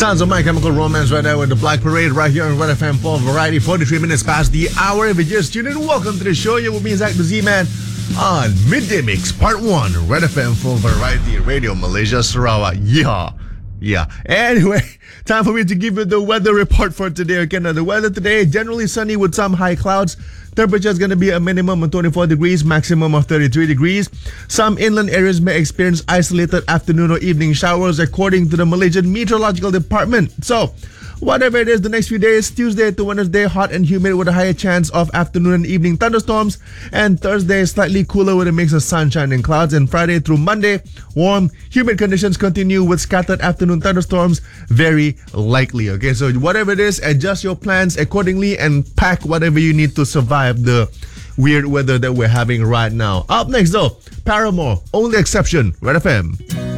Sounds of My Chemical Romance right now with the Black Parade right here on Red FM Full Variety. 43 minutes past the hour. If you just tuned in, welcome to the show. You're with me, Zach the Z-Man, on Midday Mix Part 1, Red FM Full Variety Radio Malaysia, Sarawak. Yeah. Anyway, time for me to give you the weather report for today. Okay, now the weather today, generally sunny with some high clouds. Temperature is going to be a minimum of 24 degrees, maximum of 33 degrees. Some inland areas may experience isolated afternoon or evening showers according to the Malaysian Meteorological Department. So, whatever it is, the next few days, Tuesday to Wednesday, hot and humid with a higher chance of afternoon and evening thunderstorms. And Thursday, slightly cooler with a mix of sunshine and clouds. And Friday through Monday, warm, humid conditions continue with scattered afternoon thunderstorms very likely. Okay, so whatever it is, adjust your plans accordingly and pack whatever you need to survive the weird weather that we're having right now. Up next though, Paramore, Only Exception, Red FM.